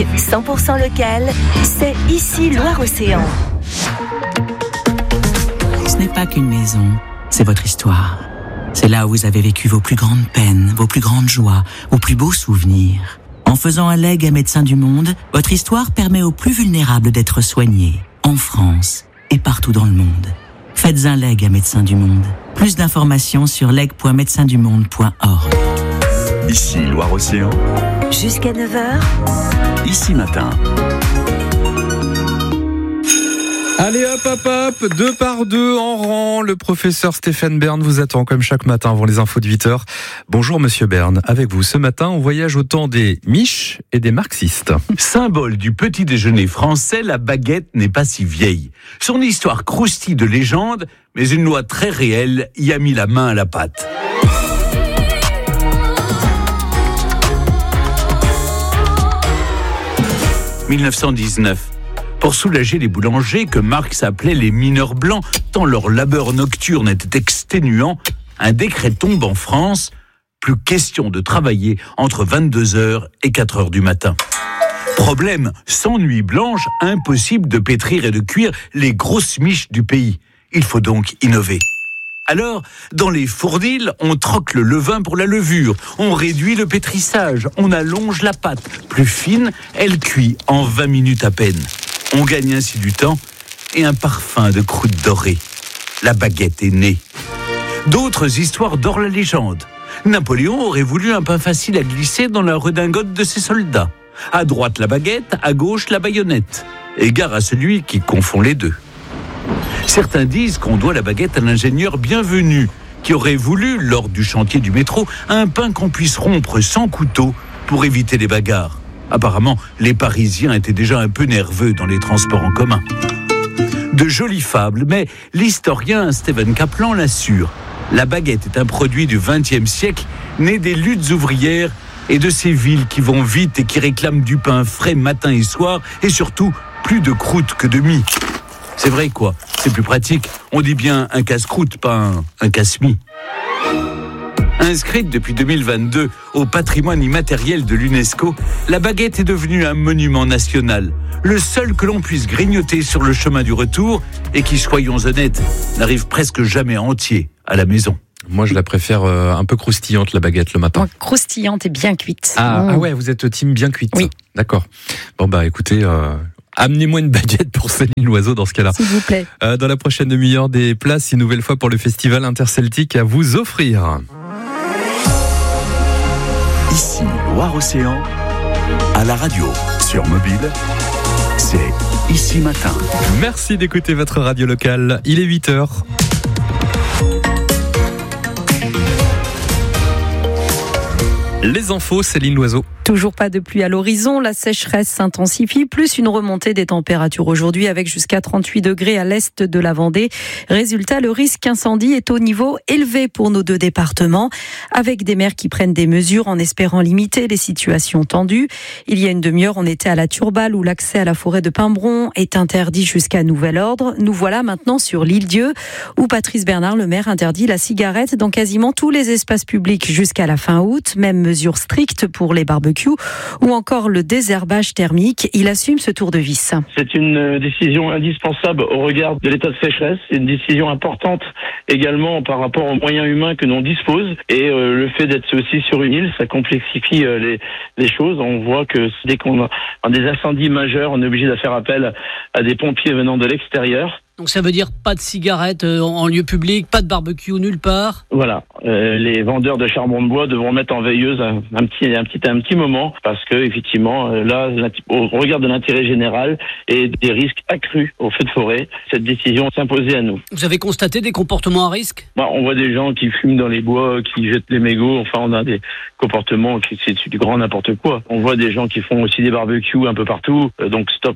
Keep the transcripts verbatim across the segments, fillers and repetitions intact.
authentique, cent pour cent local, c'est ici Loire-Océan. Ce n'est pas qu'une maison, c'est votre histoire. C'est là où vous avez vécu vos plus grandes peines, vos plus grandes joies, vos plus beaux souvenirs. En faisant un legs à Médecins du Monde, votre histoire permet aux plus vulnérables d'être soignés, en France et partout dans le monde. Faites un legs à Médecins du Monde. Plus d'informations sur leg point médecins du monde point org. Ici Loire-Océan. Jusqu'à neuf heures. Ici Matin. Allez hop hop hop, deux par deux en rang, le professeur Stéphane Bern vous attend comme chaque matin avant les infos de huit heures. Bonjour monsieur Bern, avec vous ce matin on voyage au temps des miches et des marxistes. Symbole du petit déjeuner français, la baguette n'est pas si vieille. Son histoire croustille de légende, mais une loi très réelle y a mis la main à la pâte. dix-neuf cent dix-neuf. Pour soulager les boulangers que Marx appelait les mineurs blancs, tant leur labeur nocturne était exténuant, un décret tombe en France, plus question de travailler entre vingt-deux heures et quatre heures du matin. Problème, sans nuit blanche, impossible de pétrir et de cuire les grosses miches du pays. Il faut donc innover. Alors, dans les fournils, on troque le levain pour la levure, on réduit le pétrissage, on allonge la pâte. Plus fine, elle cuit en vingt minutes à peine. On gagne ainsi du temps et un parfum de croûte dorée. La baguette est née. D'autres histoires dorent la légende. Napoléon aurait voulu un pain facile à glisser dans la redingote de ses soldats. À droite la baguette, à gauche la baïonnette. Égard à celui qui confond les deux. Certains disent qu'on doit la baguette à l'ingénieur Bienvenu, qui aurait voulu, lors du chantier du métro, un pain qu'on puisse rompre sans couteau pour éviter les bagarres. Apparemment, les Parisiens étaient déjà un peu nerveux dans les transports en commun. De jolies fables, mais l'historien Stephen Kaplan l'assure. La baguette est un produit du vingtième siècle, né des luttes ouvrières et de ces villes qui vont vite et qui réclament du pain frais matin et soir, et surtout, plus de croûte que de mie. C'est vrai quoi, c'est plus pratique. On dit bien un casse-croûte, pas un, un casse-mie. Inscrite depuis deux mille vingt-deux au patrimoine immatériel de l'UNESCO, la baguette est devenue un monument national. Le seul que l'on puisse grignoter sur le chemin du retour et qui, soyons honnêtes, n'arrive presque jamais entier à la maison. Moi je la préfère euh, un peu croustillante la baguette le matin. Moi, croustillante et bien cuite. Ah, mmh. ah ouais, vous êtes team bien cuite. Oui. D'accord. Bon bah écoutez... Euh... Amenez-moi une baguette pour Céline Loiseau dans ce cas-là. S'il vous plaît. Euh, dans la prochaine demi-heure, des places une nouvelle fois pour le festival interceltique à vous offrir. Ici Loire-Océan, à la radio, sur mobile, c'est Ici Matin. Merci d'écouter votre radio locale. Il est huit heures. Les infos, Céline Loiseau. Toujours pas de pluie à l'horizon, la sécheresse s'intensifie, plus une remontée des températures aujourd'hui avec jusqu'à trente-huit degrés à l'est de la Vendée. Résultat, le risque incendie est au niveau élevé pour nos deux départements, avec des maires qui prennent des mesures en espérant limiter les situations tendues. Il y a une demi-heure, on était à la Turballe où l'accès à la forêt de Pimbron est interdit jusqu'à nouvel ordre. Nous voilà maintenant sur l'île Dieu où Patrice Bernard, le maire, interdit la cigarette dans quasiment tous les espaces publics jusqu'à la fin août. Même mesure stricte pour les barbecues ou encore le désherbage thermique. Il assume ce tour de vis. C'est une décision indispensable au regard de l'état de sécheresse. C'est une décision importante également par rapport aux moyens humains que l'on dispose. Et euh, le fait d'être aussi sur une île, ça complexifie euh, les, les choses. On voit que dès qu'on a des incendies majeurs, on est obligé de faire appel à des pompiers venant de l'extérieur. Donc ça veut dire pas de cigarettes en lieu public, pas de barbecue nulle part. Voilà, euh, les vendeurs de charbon de bois devront mettre en veilleuse un, un petit, un petit, un petit moment parce que effectivement, euh, là, au regard de l'intérêt général et des risques accrus au feu de forêt, cette décision s'imposait à nous. Vous avez constaté des comportements à risque ? Bah, on voit des gens qui fument dans les bois, qui jettent les mégots. Enfin, on a des comportements qui c'est du grand n'importe quoi. On voit des gens qui font aussi des barbecues un peu partout. Euh, donc stop.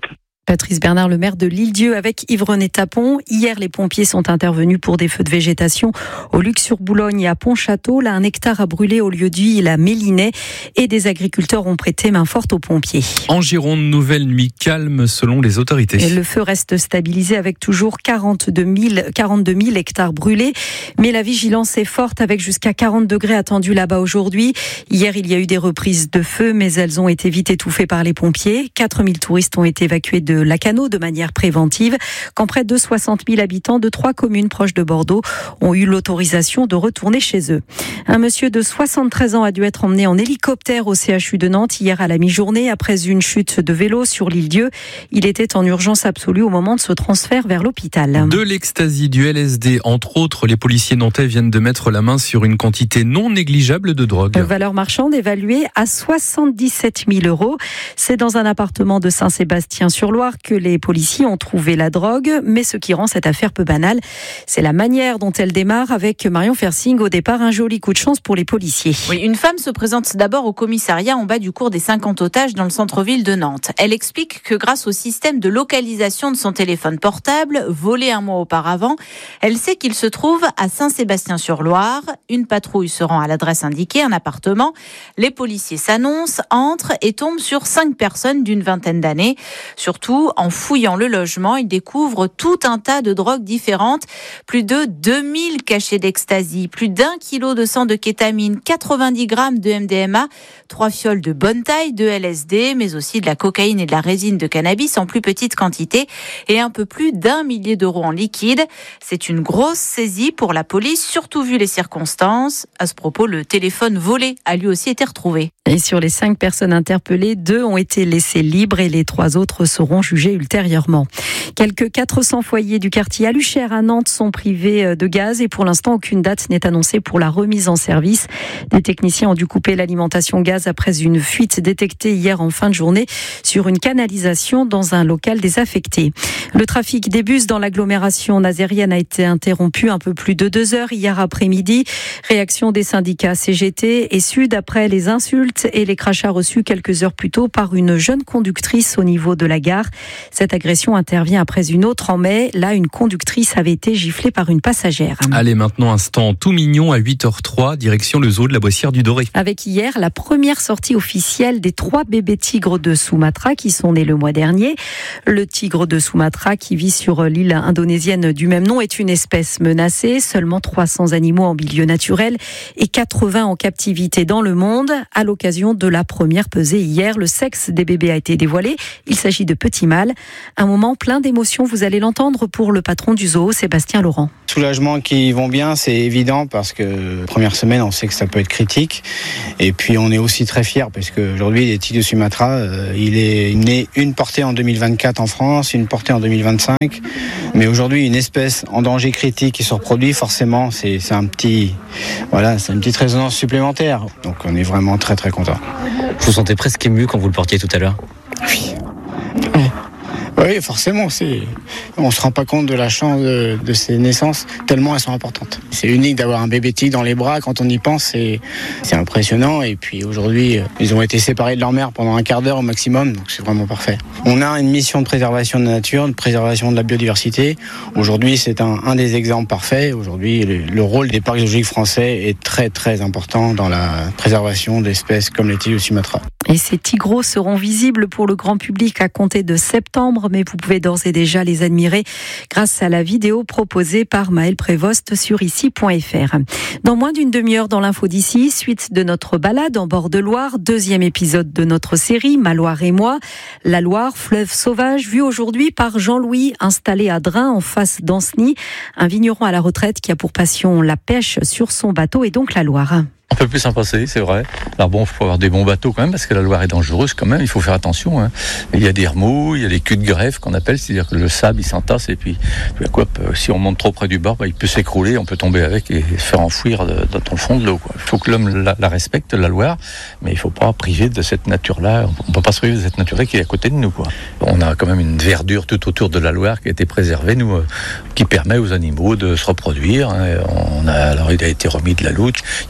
Patrice Bernard, le maire de l'Île-Dieu, avec Yves-René Tapon. Hier, les pompiers sont intervenus pour des feux de végétation au Luc-sur-Boulogne et à Pontchâteau. Là, un hectare a brûlé au lieu-dit la Mélinais et des agriculteurs ont prêté main forte aux pompiers. En Gironde, nouvelle nuit calme selon les autorités. Et le feu reste stabilisé avec toujours quarante-deux mille hectares brûlés. Mais la vigilance est forte avec jusqu'à quarante degrés attendus là-bas aujourd'hui. Hier, il y a eu des reprises de feu, mais elles ont été vite étouffées par les pompiers. quatre mille touristes ont été évacués de Lacanau de manière préventive, quand près de soixante mille habitants de trois communes proches de Bordeaux ont eu l'autorisation de retourner chez eux. Un monsieur de soixante-treize ans a dû être emmené en hélicoptère au C H U de Nantes hier à la mi-journée après une chute de vélo sur l'Île-Dieu. Il était en urgence absolue au moment de ce transfert vers l'hôpital. De l'ecstasy, du L S D, entre autres, les policiers nantais viennent de mettre la main sur une quantité non négligeable de drogue. Valeur marchande évaluée à soixante-dix-sept mille euros. C'est dans un appartement de Saint-Sébastien-sur-Loire que les policiers ont trouvé la drogue. Mais ce qui rend cette affaire peu banale, c'est la manière dont elle démarre avec Marion Fersing. Au départ, un joli coup de chance pour les policiers. Oui, une femme se présente d'abord au commissariat en bas du cours des cinquante otages dans le centre-ville de Nantes. Elle explique que grâce au système de localisation de son téléphone portable, volé un mois auparavant, elle sait qu'il se trouve à Saint-Sébastien-sur-Loire. Une patrouille se rend à l'adresse indiquée, un appartement. Les policiers s'annoncent, entrent et tombent sur cinq personnes d'une vingtaine d'années. Surtout, en fouillant le logement, ils découvrent tout un tas de drogues différentes. Plus de deux mille cachets d'ecstasy, plus d'un kilo de sang de kétamine, quatre-vingt-dix grammes de M D M A, trois fioles de bonne taille de L S D, mais aussi de la cocaïne et de la résine de cannabis en plus petite quantité et un peu plus d'un millier d'euros en liquide. C'est une grosse saisie pour la police, surtout vu les circonstances. À ce propos, le téléphone volé a lui aussi été retrouvé. Et sur les cinq personnes interpellées, deux ont été laissées libres et les trois autres seront jugés ultérieurement. Quelques quatre cents foyers du quartier Aluchère à Nantes sont privés de gaz et pour l'instant, aucune date n'est annoncée pour la remise en service. Des techniciens ont dû couper l'alimentation gaz après une fuite détectée hier en fin de journée sur une canalisation dans un local désaffecté. Le trafic des bus dans l'agglomération nazérienne a été interrompu un peu plus de deux heures hier après-midi. Réaction des syndicats C G T et Sud après les insultes et les crachats reçus quelques heures plus tôt par une jeune conductrice au niveau de la gare. Cette agression intervient après une autre en mai. Là, une conductrice avait été giflée par une passagère. Allez, maintenant, instant tout mignon à huit heures zéro trois, direction le zoo de la Boissière du Doré. Avec hier, la première sortie officielle des trois bébés tigres de Sumatra qui sont nés le mois dernier. Le tigre de Sumatra qui vit sur l'île indonésienne du même nom est une espèce menacée. Seulement trois cents animaux en milieu naturel et quatre-vingts en captivité dans le monde. À l'occasion de la première pesée hier, le sexe des bébés a été dévoilé. Il s'agit de petits mâles. Un moment plein d'émotions, vous allez l'entendre pour le patron du zoo, Sébastien Laurent. Soulagement qu'ils vont bien, c'est évident parce que première semaine, on sait que ça peut être critique. Et puis on est aussi très fiers parce qu'aujourd'hui, les tigres de Sumatra, euh, il est né une portée en deux mille vingt-quatre en France, une portée en deux mille vingt-cinq. Mais aujourd'hui, une espèce en danger critique qui se reproduit, forcément, c'est, c'est un petit, voilà, c'est une petite résonance supplémentaire. Donc on est vraiment très très contents. Vous vous sentez presque ému quand vous le portiez tout à l'heure ? Oui. Oui. Oui, forcément, c'est... on ne se rend pas compte de la chance de, de ces naissances, tellement elles sont importantes. C'est unique d'avoir un bébé tigre dans les bras, quand on y pense, c'est, c'est impressionnant. Et puis aujourd'hui, ils ont été séparés de leur mère pendant un quart d'heure au maximum, donc c'est vraiment parfait. On a une mission de préservation de la nature, de préservation de la biodiversité. Aujourd'hui, c'est un, un des exemples parfaits. Aujourd'hui, le, le rôle des parcs zoologiques français est très très important dans la préservation d'espèces comme les tigres de Sumatra. Et ces tigros seront visibles pour le grand public à compter de septembre, mais vous pouvez d'ores et déjà les admirer grâce à la vidéo proposée par Maël Prévost sur ici point f r. Dans moins d'une demi-heure dans l'info d'ici, suite de notre balade en bord de Loire, deuxième épisode de notre série, Ma Loire et moi. La Loire, fleuve sauvage, vu aujourd'hui par Jean-Louis, installé à Drain en face d'Ancenis, un vigneron à la retraite qui a pour passion la pêche sur son bateau et donc la Loire. Un peu plus sympa, c'est vrai. Alors bon, il faut avoir des bons bateaux quand même, parce que la Loire est dangereuse quand même, il faut faire attention. Hein. Il y a des remous, il y a des culs de greffe qu'on appelle, c'est-à-dire que le sable, il s'entasse, et puis, puis quoi, si on monte trop près du bord, bah, il peut s'écrouler, on peut tomber avec et se faire enfouir de, dans le fond de l'eau. Quoi. Il faut que l'homme la, la respecte, la Loire, mais il ne faut pas priver de cette nature-là, on ne peut pas se priver de cette nature-là qui est à côté de nous. Quoi. On a quand même une verdure tout autour de la Loire qui a été préservée, nous, euh, qui permet aux animaux de se reproduire. Hein. On a, alors il a été remis de la loutre, il y a du castor,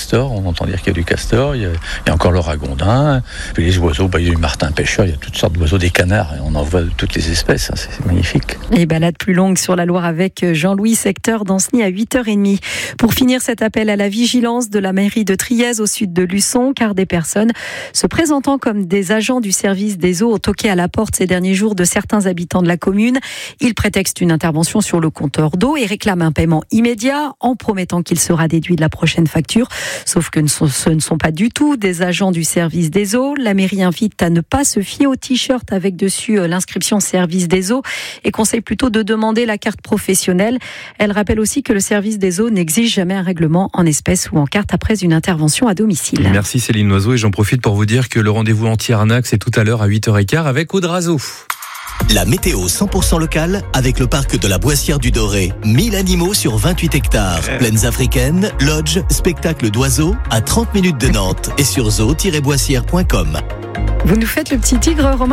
castor, on entend dire qu'il y a du castor, il y a, il y a encore le ragondin, puis les oiseaux, bah, il y a du martin pêcheur, il y a toutes sortes d'oiseaux, des canards, et on en voit de toutes les espèces, hein, c'est, c'est magnifique. Et balade plus longue sur la Loire avec Jean-Louis, secteur d'Anceny à huit heures trente. Pour finir cet appel à la vigilance de la mairie de Trièze au sud de Luçon, car des personnes se présentant comme des agents du service des eaux ont toqué à la porte ces derniers jours de certains habitants de la commune. Ils prétextent une intervention sur le compteur d'eau et réclament un paiement immédiat en promettant qu'il sera déduit de la prochaine facture. Sauf que ce ne sont pas du tout des agents du service des eaux. La mairie invite à ne pas se fier au t-shirt avec dessus l'inscription service des eaux et conseille plutôt de demander la carte professionnelle. Elle rappelle aussi que le service des eaux n'exige jamais un règlement en espèces ou en carte après une intervention à domicile. Merci Céline Noiseau, et j'en profite pour vous dire que le rendez-vous anti-arnaque, c'est tout à l'heure à huit heures quinze avec Audrazo. La météo cent pour cent locale avec le parc de la Boissière du Doré. mille animaux sur vingt-huit hectares. Plaines africaines, lodge, spectacle d'oiseaux à trente minutes de Nantes et sur zoo tiret boissière point com. Vous nous faites le petit tigre, Romain ?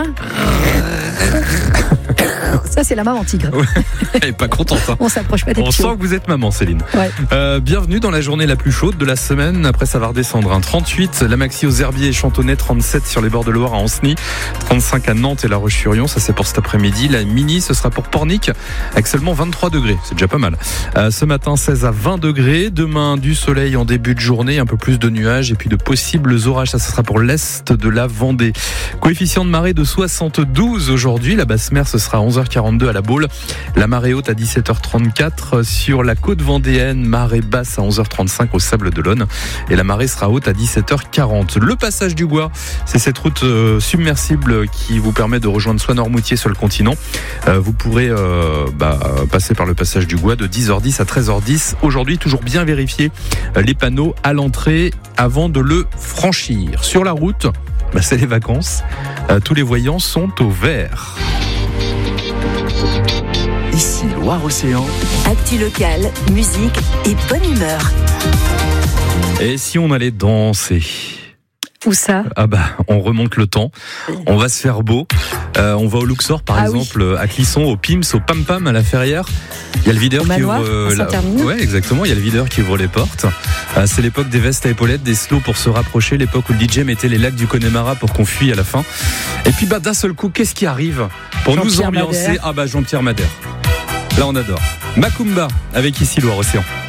Ça, c'est la maman tigre. Ouais, elle est pas contente. Hein. On s'approche pas des On pieds. sent que vous êtes maman, Céline. Ouais. Euh, bienvenue dans la journée la plus chaude de la semaine. Après, ça va redescendre. Hein. trente-huit, la maxi aux Herbiers et Chantonnay, trente-sept sur les bords de Loire à Anceny, trente-cinq à Nantes et La Roche-sur-Yon. Ça, c'est pour cet après-midi. La mini, ce sera pour Pornic avec seulement vingt-trois degrés. C'est déjà pas mal. Euh, ce matin, seize à vingt degrés. Demain, du soleil en début de journée, un peu plus de nuages et puis de possibles orages. Ça, ce sera pour l'est de la Vendée. Coefficient de marée de soixante-douze aujourd'hui. La basse mer, ce sera à onze heures quarante-deux à la Baule. La marée haute à dix-sept heures trente-quatre sur la côte vendéenne. Marée basse à onze heures trente-cinq au Sable d'Olonne. Et la marée sera haute à dix-sept heures quarante. Le passage du Gois, c'est cette route euh, submersible qui vous permet de rejoindre soit Noirmoutier, soit le continent. Euh, vous pourrez euh, bah, passer par le passage du Gois de dix heures dix à treize heures dix. Aujourd'hui, toujours bien vérifier euh, les panneaux à l'entrée avant de le franchir. Sur la route, bah, c'est les vacances. Euh, tous les voyants sont au vert. Ici Loire-Océan. Actu locale, musique et bonne humeur. Et si on allait danser ? Où ça ? Ah bah, on remonte le temps, on va se faire beau. Euh, on va au Luxor par ah exemple, oui. à Clisson, au Pims, au Pam Pam, à la Ferrière. Il y a le videur au qui manoir, ouvre. Euh, la... Ouais, exactement. Il y a le videur qui ouvre les portes. Euh, c'est l'époque des vestes à épaulettes, des slows pour se rapprocher. L'époque où le D J mettait les lacs du Connemara pour qu'on fuit à la fin. Et puis bah d'un seul coup, qu'est-ce qui arrive pour nous ambiancer ? Ah bah Jean-Pierre Madère. Là on adore. Macumba avec Ici Loire-Océan.